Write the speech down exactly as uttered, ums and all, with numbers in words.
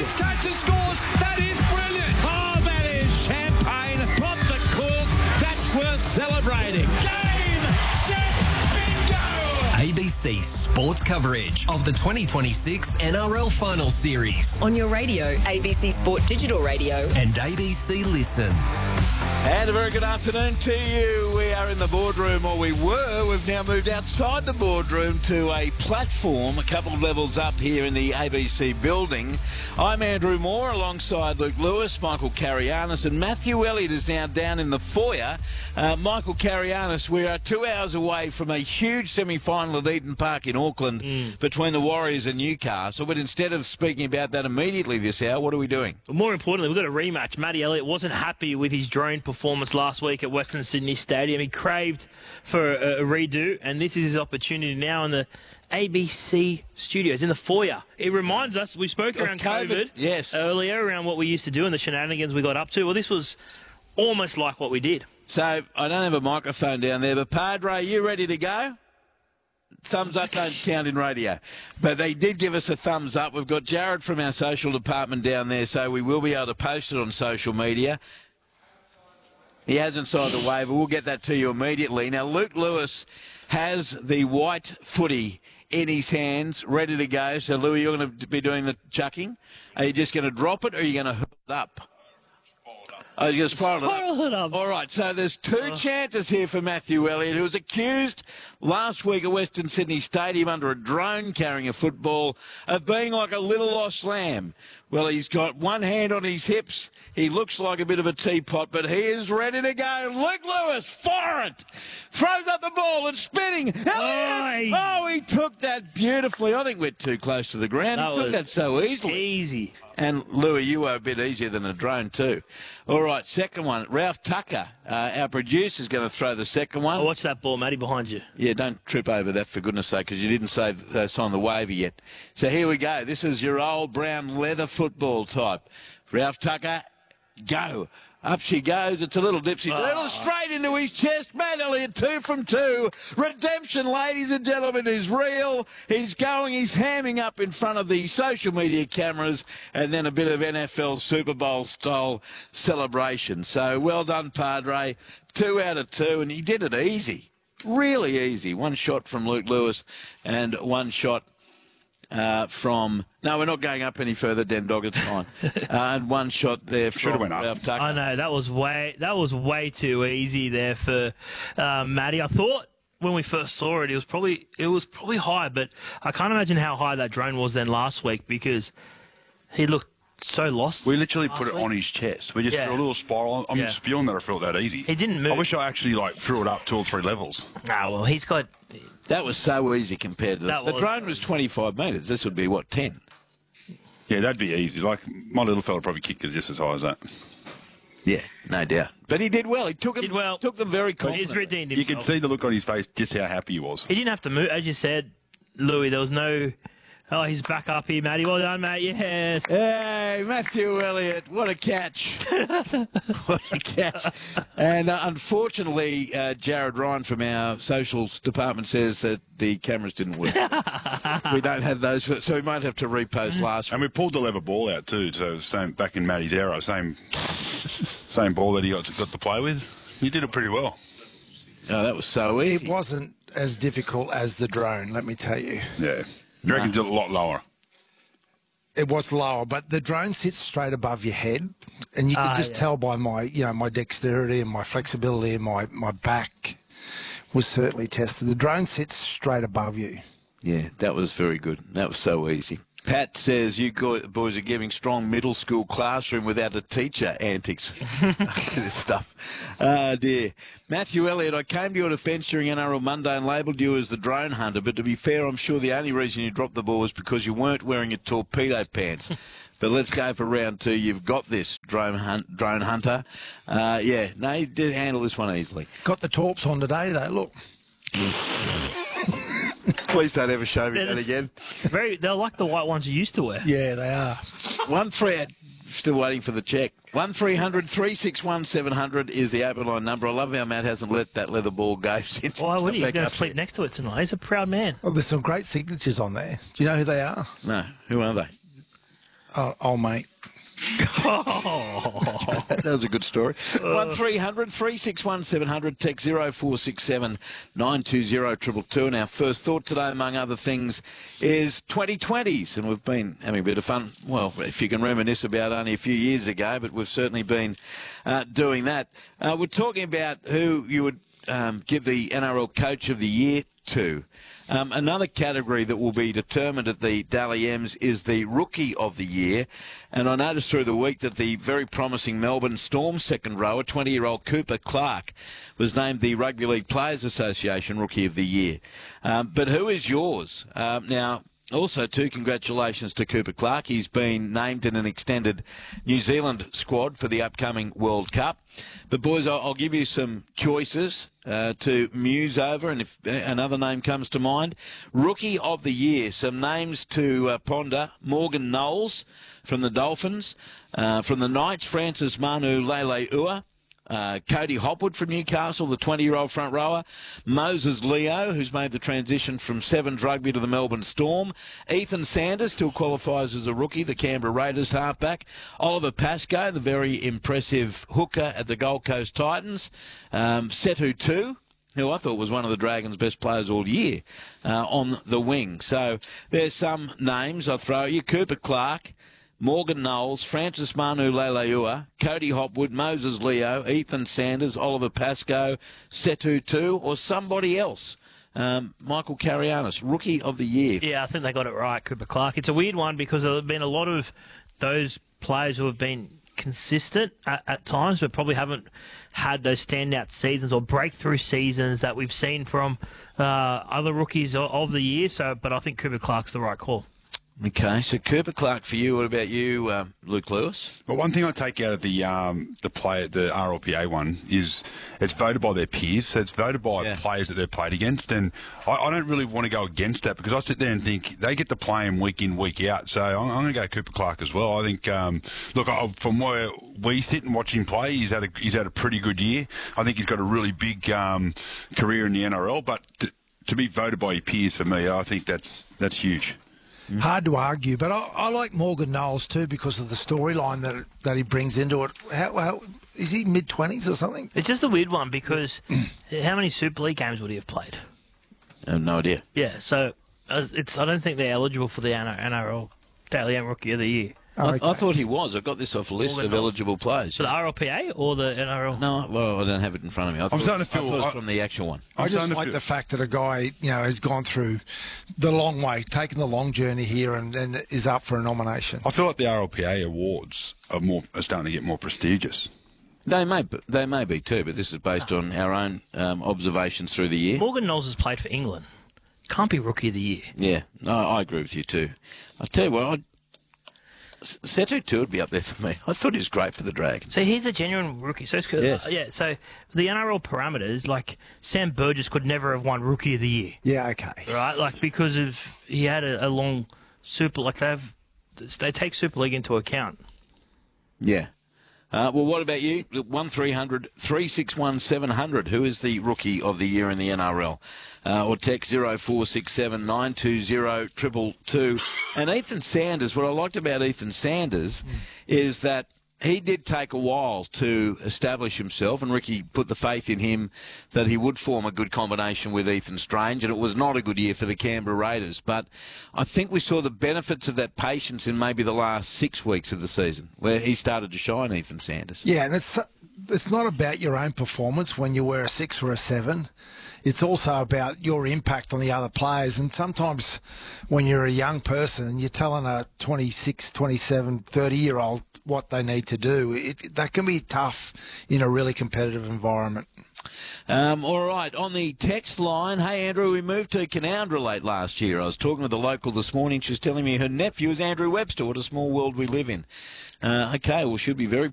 Coates. Coates scores. That is brilliant. Oh, that is champagne. Pop the cork. That's worth celebrating. Game, set, bingo. A B C Sports coverage of the twenty twenty-six N R L Final Series On your radio, A B C Sport Digital Radio. and A B C Listen. And a very good afternoon to you. We are in the boardroom, or we were. We've now moved outside the boardroom to a platform a couple of levels up here in the A B C building. I'm Andrew Moore alongside Luke Lewis, Michael Carianis, and Matthew Elliott is now down in the foyer. Uh, Michael Carianis, we are two hours away from a huge semi-final at Eden Park in Auckland mm. between the Warriors and Newcastle. But instead of speaking about that immediately this hour, what are we doing? Well, more importantly, we've got a rematch. Matty Elliott wasn't happy with his drone performance last week at Western Sydney Stadium. He craved for a, a redo, and this is his opportunity now in the A B C studios, in the foyer. It reminds us, we spoke around COVID, COVID yes. earlier, around what we used to do and the shenanigans we got up to. Well, this was almost like what we did. So, I don't have a microphone down there, but Padre, you ready to go? Thumbs up don't count in radio. But they did give us a thumbs up. We've got Jared from our social department down there, so we will be able to post it on social media. He hasn't signed the waiver. We'll get that to you immediately. Now, Luke Lewis has the white footy in his hands, ready to go. So, Louis, you're going to be doing the chucking. Are you just going to drop it, or are you going to hurl it up? Oh, you're going to spiral it up. Spiral it up. All right, so there's two oh. chances here for Matthew Elliott, who was accused last week at Western Sydney Stadium under a drone carrying a football of being like a little lost lamb. Well, he's got one hand on his hips. He looks like a bit of a teapot, but he is ready to go. Luke Lewis, fire it! Throws up the ball and spinning. Elliott! Oh, he took that beautifully. I think we're too close to the ground. That he took that so easily. Easy. And, Louis, you were a bit easier than a drone too. All right, second one. Ralph Tucker, uh, our producer, is going to throw the second one. Oh, watch that ball, Matty, behind you. Yeah, don't trip over that, for goodness sake, because you didn't save, uh, sign the waiver yet. So here we go. This is your old brown leather football type. Ralph Tucker, go. Up she goes. It's a little dipsy. Oh. Little straight into his chest. Matt Elliott, two from two. Redemption, ladies and gentlemen, is real. He's going. He's hamming up in front of the social media cameras, and then a bit of N F L Super Bowl style celebration. So well done, Padre. Two out of two, and he did it easy. Really easy. One shot from Luke Lewis and one shot Uh, from no, we're not going up any further, Den Dog. It's fine. uh, and one shot there from Ralph Tucker. I know that was way that was way too easy there for uh, Matty. I thought when we first saw it, it was probably it was probably high, but I can't imagine how high that drone was then last week because he looked so lost. We literally put it week. on his chest. We just yeah. threw a little spiral. I'm yeah. spewing that I felt that easy. He didn't move. I wish I actually like threw it up two or three levels. Ah, well, he's got. That was so easy compared to that. The was, drone was twenty-five metres. This would be, what, ten? Yeah, that'd be easy. Like, my little fella probably kicked it just as high as that. Yeah, no doubt. But he did well. He took them, well. took them very confidently. He's redeemed himself. You could see the look on his face, just how happy he was. He didn't have to move. As you said, Louis, there was no... Oh, he's back up here, Matty. Well done, mate. Yes. Hey, Matthew Elliott. What a catch. What a catch. And uh, unfortunately, uh, Jared Ryan from our socials department says that the cameras didn't work. We don't have those, so we might have to repost last And we pulled the leather ball out too, so same back in Matty's era, same same ball that he got to, got to play with. He did it pretty well. Oh, that was so easy. It wasn't as difficult as the drone, let me tell you. Yeah. You reckon it's a lot lower? It was lower, but the drone sits straight above your head, and you could uh, just yeah. tell by my, you know, my dexterity and my flexibility and my, my back was certainly tested. The drone sits straight above you. Yeah, that was very good. That was so easy. Pat says you boys are giving strong middle school classroom without a teacher antics. This stuff. Oh, dear. Matthew Elliott, I came to your defence during N R L Monday and labelled you as the drone hunter, but to be fair, I'm sure the only reason you dropped the ball was because you weren't wearing your torpedo pants. But let's go for round two. You've got this, drone, hunt, drone hunter. Uh, yeah, no, you did handle this one easily. Got the torps on today, though, look. Please don't ever show me they're that again. Very, they're like the white ones you used to wear. Yeah, they are. One three, still waiting for the check. One three hundred three six one seven hundred is the open line number. I love how Matt hasn't let that leather ball go since. Why would he? He's going to sleep next to it tonight. He's a proud man. Well, there's some great signatures on there. Do you know who they are? No. Who are they? uh, old mate. That was a good story. one three hundred three six one seven hundred, text zero four six seven nine two zero two two two. And our first thought today, among other things, is twenty twenties. And we've been having a bit of fun, well, if you can reminisce about only a few years ago, but we've certainly been uh, doing that. Uh, we're talking about who you would um, give the N R L Coach of the Year to. Um, another category that will be determined at the Dally M's is the Rookie of the Year. And I noticed through the week that the very promising Melbourne Storm second rower, twenty-year-old Cooper Clark, was named the Rugby League Players Association Rookie of the Year. Um, but who is yours? Um, now, also, too, congratulations to Cooper Clark. He's been named in an extended New Zealand squad for the upcoming World Cup. But, boys, I'll, I'll give you some choices uh, to muse over, and if another name comes to mind. Rookie of the Year, some names to uh, ponder. Morgan Knowles from the Dolphins. Uh, from the Knights, Francis Manu Leilua. Uh, Cody Hopwood from Newcastle, the twenty-year-old front rower. Moses Leo, who's made the transition from Sevens Rugby to the Melbourne Storm. Ethan Sanders still qualifies as a rookie, the Canberra Raiders halfback. Oliver Pascoe, the very impressive hooker at the Gold Coast Titans. Um, Setu Tu, who I thought was one of the Dragons' best players all year, uh, on the wing. So there's some names I'll throw at you. Cooper Clark, Morgan Knowles, Francis Manu Leilua, Cody Hopwood, Moses Leo, Ethan Sanders, Oliver Pascoe, Setu Tu, or somebody else. Um, Michael Carianis, Rookie of the Year. Yeah, I think they got it right, Cooper Clark. It's a weird one because there have been a lot of those players who have been consistent at, at times, but probably haven't had those standout seasons or breakthrough seasons that we've seen from uh, other rookies of, of the year. So, but I think Cooper Clark's the right call. Okay, so Cooper Clark for you. What about you, um, Luke Lewis? Well, one thing I take out of the um, the play the R L P A one is it's voted by their peers, so it's voted by Yeah. players that they've played against, and I, I don't really want to go against that because I sit there and think they get to play him week in, week out. So I'm, I'm going to go Cooper Clark as well. I think, um, look, I, from where we sit and watch him play, he's had a he's had a pretty good year. I think he's got a really big um, career in the N R L, but to, to be voted by your peers for me, I think that's that's huge. Hard to argue, but I, I like Morgan Knowles too because of the storyline that that he brings into it. How, how is he mid twenties or something? It's just a weird one because how many Super League games would he have played? I have no idea. Yeah, so uh, it's. I don't think they're eligible for the N R L Daily M Rookie of the Year. Oh, I, okay. I thought he was. I got this off a list Morgan of Knowles. eligible players. For the R L P A or the N R L? No, well, I don't have it in front of me. I thought, starting to feel- I thought it was I- from the actual one. I I'm just starting to like feel- the fact that a guy, you know, has gone through the long way, taken the long journey here, and, and is up for a nomination. I feel like the R L P A awards are more are starting to get more prestigious. They may, be- they may be too, but this is based on our own um, observations through the year. Morgan Knowles has played for England. Can't be Rookie of the Year. Yeah, I, I agree with you too. I tell you what, I'd, Setu Tu would be up there for me. I thought he was great for the Dragons. So he's a genuine rookie. So it's good. Yes. Uh, yeah. So the N R L parameters, like Sam Burgess could never have won Rookie of the Year, Yeah, okay. right? Like because of he had a, a long super. Like they have, they take Super League into account. Yeah. Uh, well, what about you? one three hundred three six one seven hundred. Who is the Rookie of the Year in the N R L? Uh, or text zero four six seven nine two zero two two two. And Ethan Sanders, what I liked about Ethan Sanders mm. is that he did take a while to establish himself, and Ricky put the faith in him that he would form a good combination with Ethan Strange, and it was not a good year for the Canberra Raiders. But I think we saw the benefits of that patience in maybe the last six weeks of the season, where he started to shine, Ethan Sanders. Yeah, and it's it's not about your own performance when you wear a six or a seven. It's also about your impact on the other players. And sometimes when you're a young person and you're telling a twenty-six, twenty-seven, thirty-year-old what they need to do, it, that can be tough in a really competitive environment. Um, all right, on the text line, hey, Andrew, we moved to Canowindra late last year. I was talking with the local this morning. She was telling me her nephew is Andrew Webster. What a small world we live in. Uh, okay, well, she'll be very